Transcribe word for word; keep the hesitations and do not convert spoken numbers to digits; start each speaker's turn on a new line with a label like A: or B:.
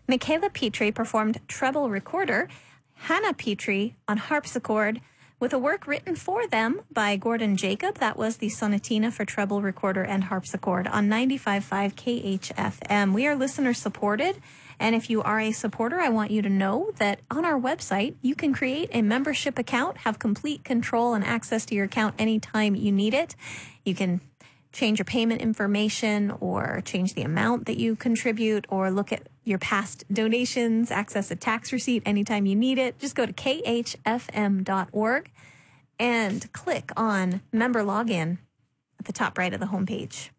A: Michaela Petrie performed treble recorder, Hannah Petrie on harpsichord, with a work written for them by Gordon Jacob. That was the sonatina for treble recorder and harpsichord on ninety-five point five K H F M. We are listener supported, and if you are a supporter, I want you to know that on our website, you can create a membership account, have complete control and access to your account anytime you need it. You can change your payment information or change the amount that you contribute or look at your past donations, access a tax receipt anytime you need it. Just go to K H F M dot org and click on member login at the top right of the homepage.